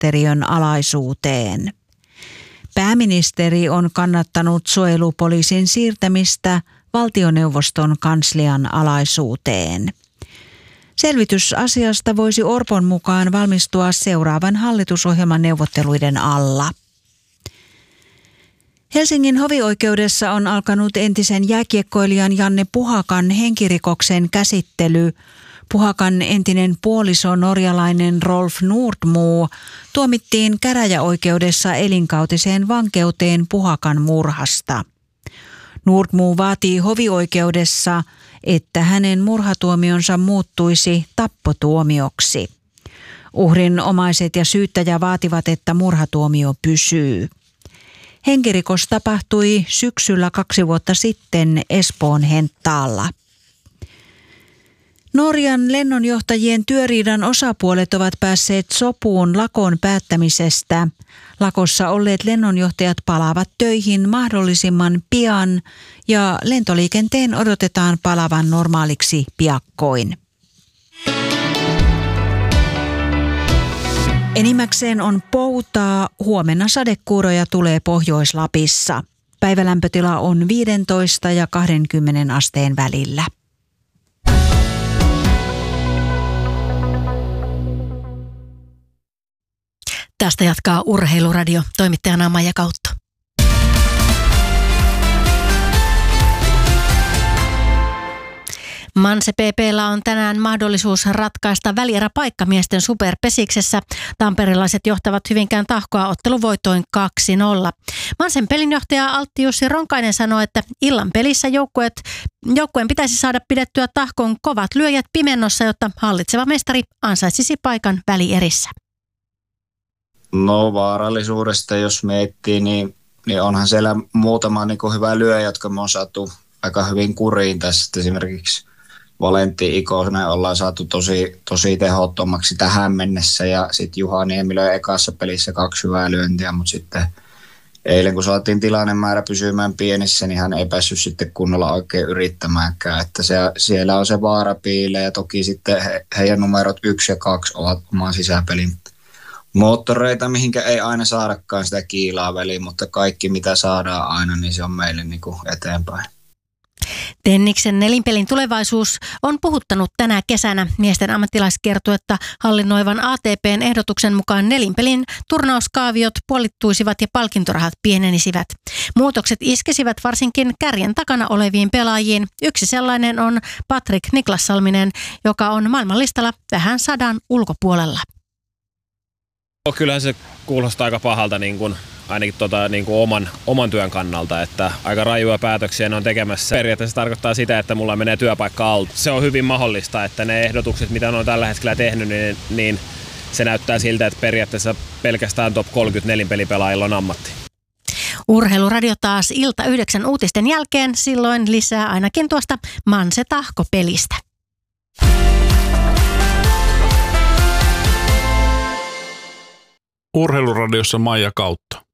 sisäministeriön alaisuuteen. Pääministeri on kannattanut suojelupoliisin siirtämistä valtioneuvoston kanslian alaisuuteen. Selvitys asiasta voisi Orpon mukaan valmistua seuraavan hallitusohjelman neuvotteluiden alla. Helsingin hovioikeudessa on alkanut entisen jääkiekkoilijan Janne Puhakan henkirikoksen käsittely. Puhakan entinen puoliso norjalainen Rolf Nordmo tuomittiin käräjäoikeudessa elinkautiseen vankeuteen Puhakan murhasta. Nordmo vaatii hovioikeudessa, että hänen murhatuomionsa muuttuisi tappotuomioksi. Uhrin omaiset ja syyttäjä vaativat, että murhatuomio pysyy. Henkirikos tapahtui syksyllä 2 vuotta sitten Espoon Henttaalla. Norjan lennonjohtajien työriidan osapuolet ovat päässeet sopuun lakon päättämisestä. Lakossa olleet lennonjohtajat palaavat töihin mahdollisimman pian ja lentoliikenteen odotetaan palavan normaaliksi piakkoin. Enimmäkseen on poutaa, huomenna sadekuuroja tulee Pohjois-Lapissa. Päivälämpötila on 15 ja 20 asteen välillä. Tästä jatkaa Urheiluradio, toimittajana Maija Kautto. Manse PP:llä on tänään mahdollisuus ratkaista välieräpaikka miesten superpesiksessä. Tamperelaiset johtavat Hyvinkään Tahkoa otteluvoitoin 2-0. Mansen pelinjohtaja Altti Jussi Ronkainen sanoi, että illan pelissä joukkueen pitäisi saada pidettyä Tahkon kovat lyöjät pimennossa, jotta hallitseva mestari ansaitsisi paikan välierissä. No vaarallisuudesta jos miettii, niin onhan siellä muutama hyvä lyöjä, jotka me on saatu aika hyvin kuriin tässä. Esimerkiksi Valentti Ikonen ollaan saatu tosi tehottomaksi tähän mennessä ja sitten Juha Niemi löi ekassa pelissä 2 hyvää lyöntiä, mutta sitten eilen kun saatiin tilannemäärä pysymään pienessä, niin hän ei päässyt sitten kunnolla oikein yrittämäänkään, että siellä on se vaara piilee ja toki sitten heidän numerot 1 ja 2 ovat oman sisäpelin moottoreita, mihinkä ei aina saadakaan sitä kiilaa väliin, mutta kaikki mitä saadaan aina, niin se on meille eteenpäin. Tenniksen nelinpelin tulevaisuus on puhuttanut tänä kesänä. Miesten ammattilaiskiertuetta hallinnoivan ATP:n ehdotuksen mukaan nelinpelin turnauskaaviot puolittuisivat ja palkintorahat pienenisivät. Muutokset iskesivät varsinkin kärjen takana oleviin pelaajiin. Yksi sellainen on Patrik Niklas-Salminen, joka on maailmanlistalla vähän 100 ulkopuolella. Kyllähän se kuulostaa aika pahalta ainakin oman työn kannalta, että aika rajuja päätöksiä ne on tekemässä. Periaatteessa tarkoittaa sitä, että mulla menee työpaikka alta. Se on hyvin mahdollista, että ne ehdotukset, mitä ne on tällä hetkellä tehnyt, niin se näyttää siltä, että periaatteessa pelkästään top 30 nelinpelipelaajilla on ammatti. Urheiluradio taas ilta 9 uutisten jälkeen, silloin lisää ainakin tuosta Manse Tahko-pelistä. Urheiluradiossa Maija Kautto.